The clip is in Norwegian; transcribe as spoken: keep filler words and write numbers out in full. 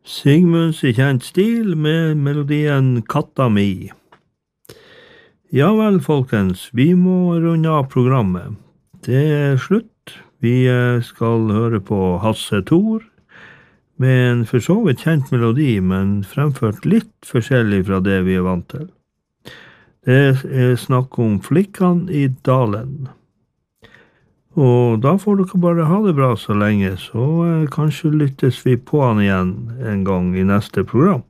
Sigmunds i kjent stil med melodien Katta mi. Ja vel, folkens, vi må runde av programmet. Det er slutt. Vi skal høre på Hasse Thor, med en for så vidt kjent melodi, men fremført litt forskjellig fra det vi er vant til. Det er snakk om Flikkene i dalen. Og da får dere bare ha det bra så lenge, så kanskje lyttes vi på han igjen en gang i neste program.